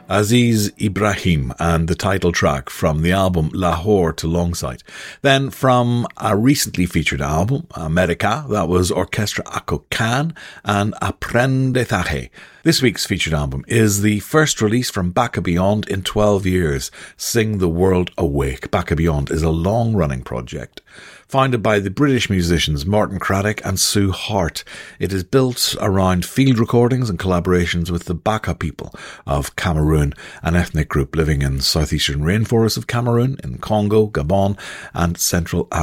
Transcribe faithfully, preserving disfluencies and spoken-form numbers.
Aziz Ibrahim and the title track from the album Lahore to Longsight. Then from a recently featured album, America, that was Orchestra Ako Khan and Aprendizaje. This week's featured album is the first release from Back Beyond in twelve years, Sing the World Awake. Back Beyond is a long-running project. Founded by the British musicians Martin Craddock and Sue Hart, it is built around field recordings and collaborations with the Baka people of Cameroon, an ethnic group living in southeastern rainforests of Cameroon, in Congo, Gabon and Central Africa.